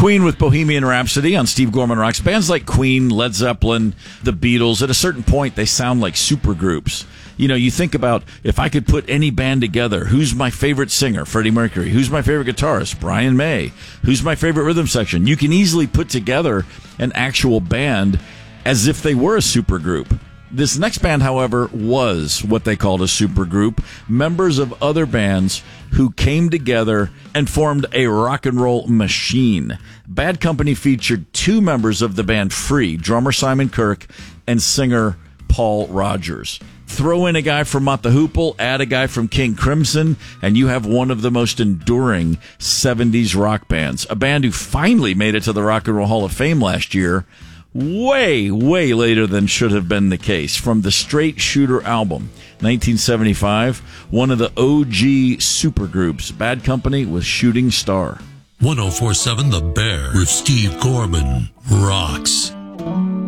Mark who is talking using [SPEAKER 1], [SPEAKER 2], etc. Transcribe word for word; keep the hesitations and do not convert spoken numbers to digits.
[SPEAKER 1] Queen with Bohemian Rhapsody on Steve Gorman Rocks. Bands like Queen, Led Zeppelin, the Beatles, at a certain point, they sound like supergroups. You know, you think about, if I could put any band together, who's my favorite singer? Freddie Mercury. Who's my favorite guitarist? Brian May. Who's my favorite rhythm section? You can easily put together an actual band as if they were a supergroup. This next band, however, was what they called a supergroup, members of other bands who came together and formed a rock and roll machine. Bad Company featured two members of the band Free, drummer Simon Kirke and singer Paul Rodgers. Throw in a guy from Mott the Hoople, add a guy from King Crimson, and you have one of the most enduring seventies rock bands. A band who finally made it to the Rock and Roll Hall of Fame last year, way, way later than should have been the case. From the Straight Shooter album, nineteen seventy-five, one of the O G supergroups, Bad Company with Shooting Star.
[SPEAKER 2] one oh four point seven The Bear with Steve Gorman rocks.